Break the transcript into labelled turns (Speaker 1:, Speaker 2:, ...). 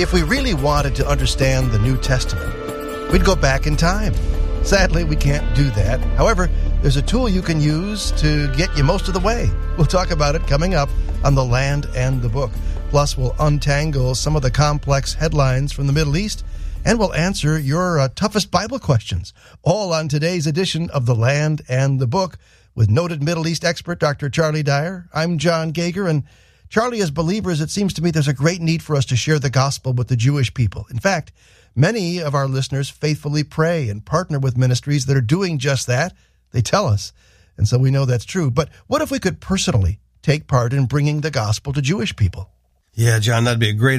Speaker 1: If we really wanted to understand the New Testament, we'd go back in time. Sadly, we can't do that. However, there's a tool you can use to get you most of the way. We'll talk about it coming up on The Land and the Book. Plus, we'll untangle some of the complex headlines from the Middle East, and we'll answer your toughest Bible questions, all on today's edition of The Land and the Book with noted Middle East expert Dr. Charlie Dyer. I'm John Gager, and Charlie, as believers, it seems to me there's a great need for us to share the gospel with the Jewish people. In fact, many of our listeners faithfully pray and partner with ministries that are doing just that. They tell us, and so we know that's true. But what if we could personally take part in bringing the gospel to Jewish people?
Speaker 2: Yeah, John, that'd be a great